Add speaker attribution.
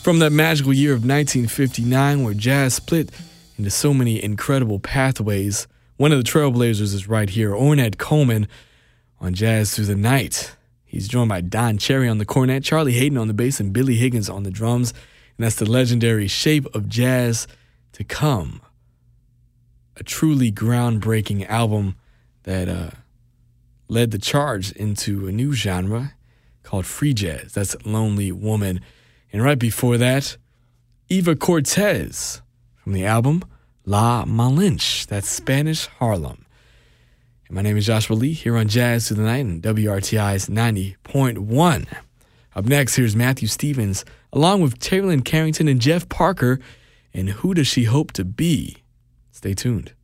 Speaker 1: From that magical year of 1959 where jazz split into so many incredible pathways, one of the trailblazers is right here, Ornette Coleman on Jazz Through the Night. He's joined by Don Cherry on the cornet, Charlie Hayden on the bass, and Billy Higgins on the drums. And that's the legendary Shape of Jazz to Come, a truly groundbreaking album that led the charge into a new genre called free jazz. That's Lonely Woman. And right before that, Eva Cortez from the album La Malinche. That's Spanish Harlem. And my name is Joshua Lee here on Jazz Through the Night and WRTI's 90.1. Up next, here's Matthew Stevens along with Taylor Carrington and Jeff Parker. And Who Does She Hope to Be? Stay tuned.